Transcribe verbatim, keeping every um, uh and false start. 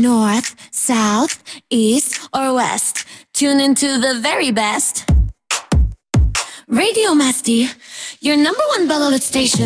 north, south, east, or west. Tune into the very best. Radio Masti, your number one Bollywood station.